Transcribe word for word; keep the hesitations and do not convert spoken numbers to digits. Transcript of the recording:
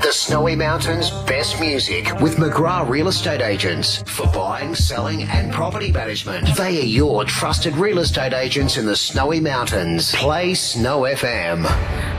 The Snowy Mountains best music with McGrath Real Estate Agents for buying, selling and property management. They are your trusted real estate agents in the Snowy Mountains. Play Snow F M.